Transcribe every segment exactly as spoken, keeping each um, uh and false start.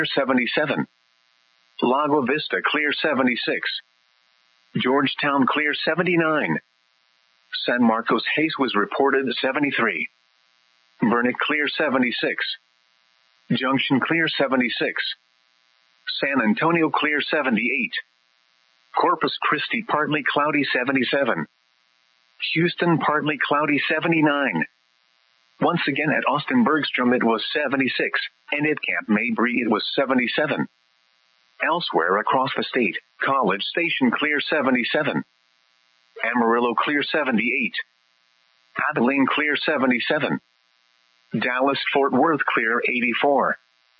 seventy-seven. Lago Vista clear seventy-six. Georgetown clear seventy-nine. San Marcos haze was reported seventy-three. Burnet clear seventy-six. Junction clear seventy-six. San Antonio clear seventy-eight. Corpus Christi partly cloudy seventy-seven. Houston partly cloudy seventy-nine. Once again at Austin Bergstrom it was seventy-six, and at Camp Mabry it was seventy-seven. Elsewhere across the state, College Station clear seventy-seven. Amarillo clear seventy-eight. Abilene clear seventy-seven. Dallas-Fort Worth clear eighty-four.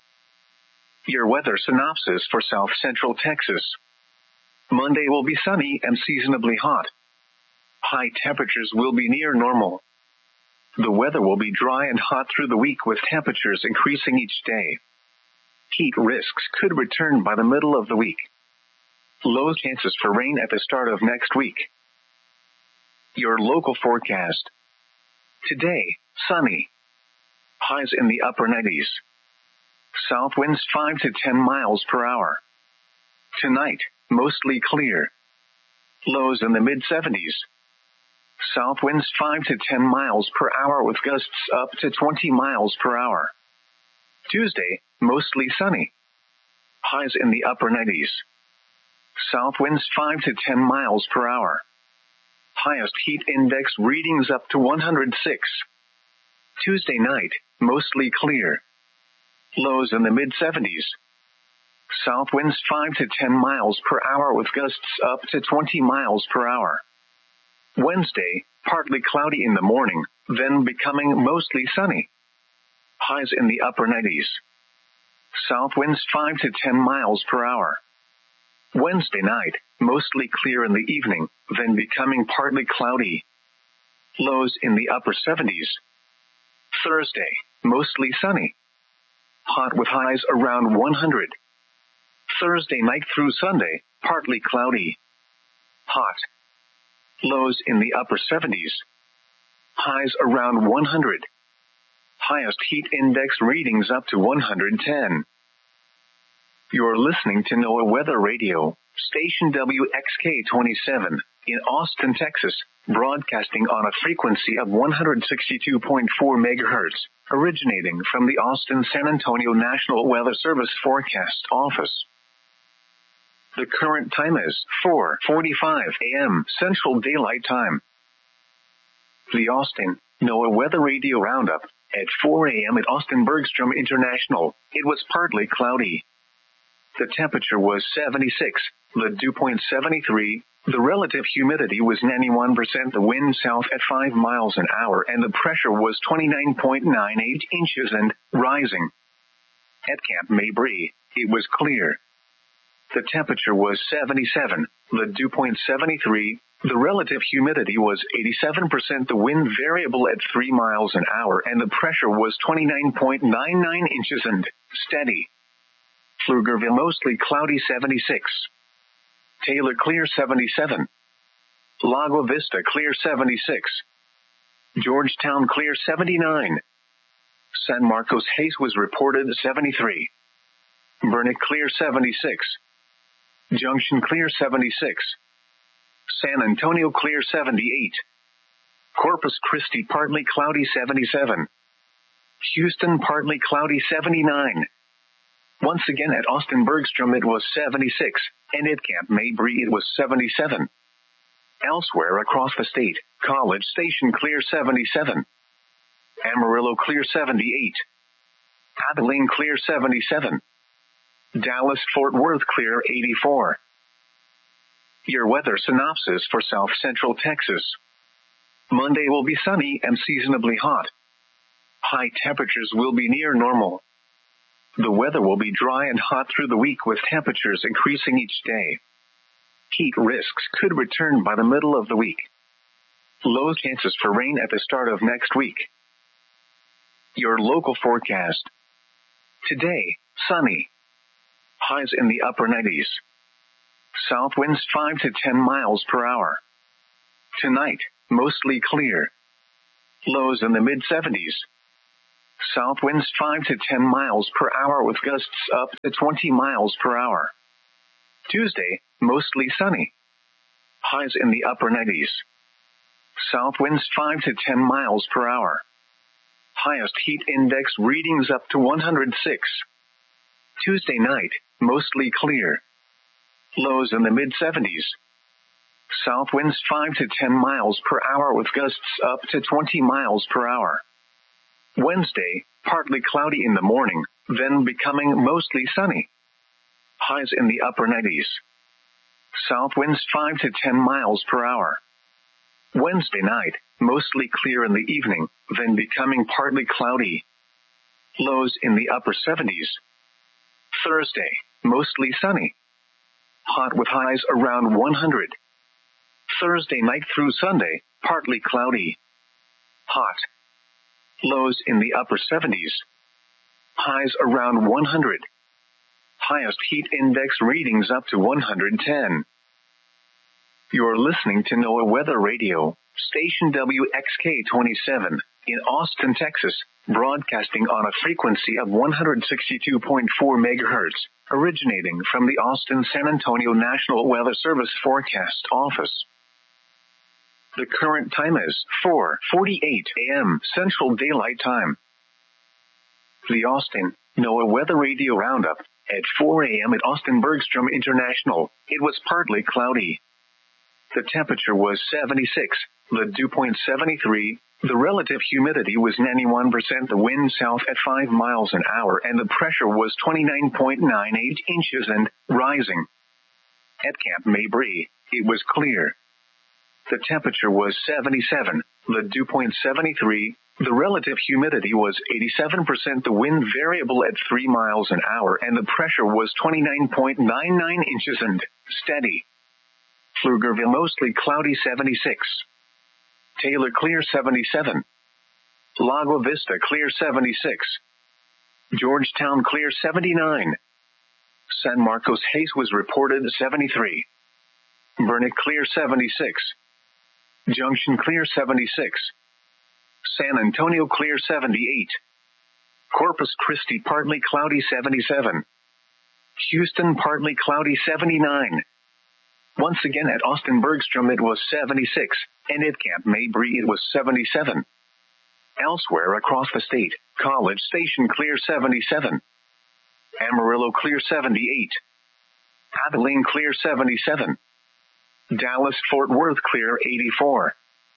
Your weather synopsis for South Central Texas. Monday will be sunny and seasonably hot. High temperatures will be near normal. The weather will be dry and hot through the week with temperatures increasing each day. Heat risks could return by the middle of the week. Low chances for rain at the start of next week. Your local forecast. Today, sunny. Highs in the upper nineties. South winds five to ten miles per hour. Tonight, mostly clear. Lows in the mid seventies. South winds five to ten miles per hour with gusts up to twenty miles per hour. Tuesday, mostly sunny. Highs in the upper nineties. South winds five to ten miles per hour. Highest heat index readings up to one hundred six. Tuesday night, mostly clear. Lows in the mid seventies. South winds five to ten miles per hour with gusts up to twenty miles per hour. Wednesday, partly cloudy in the morning, then becoming mostly sunny. Highs in the upper nineties. South winds five to ten miles per hour. Wednesday night, mostly clear in the evening, then becoming partly cloudy. Lows in the upper seventies. Thursday, mostly sunny. Hot with highs around one hundred. Thursday night through Sunday, partly cloudy. Hot. Lows in the upper seventies. Highs around one hundred. Highest heat index readings up to one hundred ten. You're listening to NOAA Weather Radio, station W X K twenty-seven, in Austin, Texas, broadcasting on a frequency of one hundred sixty-two point four megahertz, originating from the Austin-San Antonio National Weather Service Forecast Office. The current time is four forty-five a.m. Central Daylight Time. The Austin NOAA Weather Radio Roundup. At four a.m. at Austin Bergstrom International, it was partly cloudy. The temperature was seventy-six, the dew point seventy-three, the relative humidity was ninety-one percent, the wind south at five miles an hour, and the pressure was twenty-nine point nine eight inches and rising. At Camp Mabry, it was clear. The temperature was seventy-seven, the dew point seventy-three, the relative humidity was eighty-seven percent, the wind variable at three miles an hour, and the pressure was twenty-nine point nine nine inches and steady. Pflugerville mostly cloudy seventy-six. Taylor clear seventy-seven. Lago Vista clear seventy-six. Georgetown clear seventy-nine. San Marcos haze was reported seventy-three. Burnet clear seventy-six. Junction clear seventy-six. San Antonio clear seventy-eight. Corpus Christi partly cloudy seventy-seven. Houston partly cloudy seventy-nine. Once again at Austin Bergstrom it was seventy-six, and at Camp Mabry it was seventy-seven. Elsewhere across the state, College Station clear seventy-seven. Amarillo clear seventy-eight. Abilene clear seventy-seven. Dallas-Fort Worth clear eighty-four. Your weather synopsis for South Central Texas. Monday will be sunny and seasonably hot. High temperatures will be near normal. The weather will be dry and hot through the week with temperatures increasing each day. Heat risks could return by the middle of the week. Low chances for rain at the start of next week. Your local forecast. Today, sunny. Highs in the upper nineties. South winds five to ten miles per hour. Tonight, mostly clear. Lows in the mid seventies. South winds five to ten miles per hour with gusts up to twenty miles per hour. Tuesday, mostly sunny. Highs in the upper nineties. South winds five to ten miles per hour. Highest heat index readings up to one hundred six. Tuesday night, mostly clear. Lows in the mid seventies. South winds five to ten miles per hour with gusts up to twenty miles per hour. Wednesday, partly cloudy in the morning, then becoming mostly sunny. Highs in the upper nineties. South winds five to ten miles per hour. Wednesday night, mostly clear in the evening, then becoming partly cloudy. Lows in the upper seventies. Thursday, mostly sunny. Hot with highs around one hundred. Thursday night through Sunday, partly cloudy. Hot. Lows in the upper seventies. Highs around one hundred. Highest heat index readings up to one hundred ten. You're listening to NOAA Weather Radio, station W X K twenty-seven, in Austin, Texas, broadcasting on a frequency of one hundred sixty-two point four megahertz, originating from the Austin-San Antonio National Weather Service Forecast Office. The current time is four forty-eight a.m. Central Daylight Time. The Austin NOAA Weather Radio Roundup. At four a.m. at Austin Bergstrom International, it was partly cloudy. The temperature was seventy-six, the dew point seventy-three, the relative humidity was ninety-one percent, the wind south at five miles an hour, and the pressure was twenty-nine point nine eight inches and rising. At Camp Mabry, it was clear. The temperature was seventy-seven, the dew point seventy-three, the relative humidity was eighty-seven percent, the wind variable at three miles an hour, and the pressure was twenty-nine point nine nine inches and steady. Pflugerville mostly cloudy seventy-six. Taylor clear seventy-seven. Lago Vista clear seventy-six. Georgetown clear seventy-nine. San Marcos haze was reported seventy-three. Burnet clear seventy-six. Junction clear seventy-six. San Antonio clear seventy-eight. Corpus Christi partly cloudy seventy-seven. Houston partly cloudy seventy-nine. Once again at Austin Bergstrom it was seventy-six, and at Camp Mabry it was seventy-seven. Elsewhere across the state, College Station clear seventy-seven. Amarillo clear seventy-eight. Abilene clear seventy-seven. Dallas-Fort Worth clear eighty-four.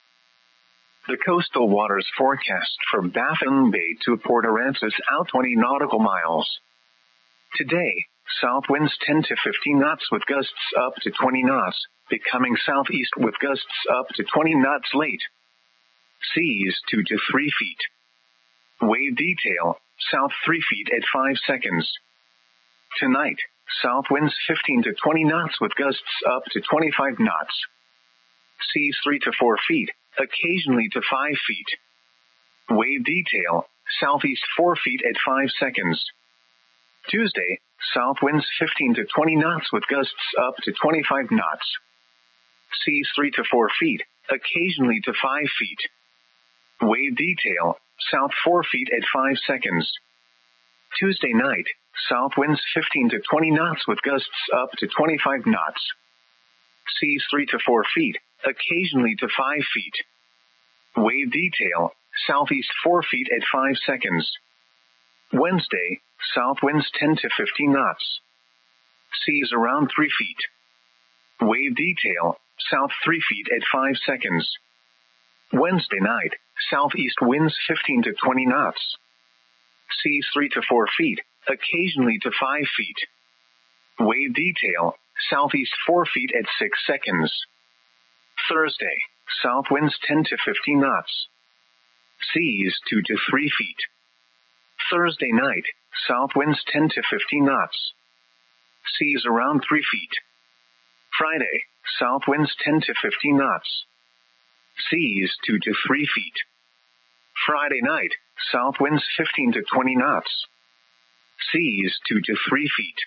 The coastal waters forecast from Baffin Bay to Port Aransas out twenty nautical miles. Today, south winds ten to fifteen knots with gusts up to twenty knots, becoming southeast with gusts up to twenty knots late. Seas two to three feet. Wave detail, south three feet at five seconds. Tonight, south winds fifteen to twenty knots with gusts up to twenty-five knots. Seas three to four feet, occasionally to five feet. Wave detail, southeast four feet at five seconds. Tuesday, south winds fifteen to twenty knots with gusts up to twenty-five knots. Seas three to four feet, occasionally to five feet. Wave detail, south four feet at five seconds. Tuesday night, south winds fifteen to twenty knots with gusts up to twenty-five knots. Seas three to four feet, occasionally to five feet. Wave detail, southeast four feet at five seconds. Wednesday, south winds ten to fifteen knots. Seas around three feet. Wave detail, south three feet at five seconds. Wednesday night, southeast winds fifteen to twenty knots. Seas three to four feet, occasionally to five feet. Wave detail, southeast four feet at six seconds. Thursday, south winds ten to fifteen knots. Seas two to three feet. Thursday night, south winds ten to fifteen knots. Seas around three feet. Friday, south winds ten to fifteen knots. Seas two to three feet. Friday night, south winds fifteen to twenty knots. Seas two to three feet.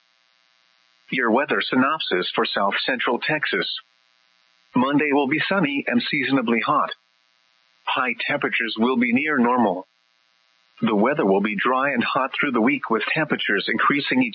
Your weather synopsis for South Central Texas. Monday will be sunny and seasonably hot. High temperatures will be near normal. The weather will be dry and hot through the week with temperatures increasing each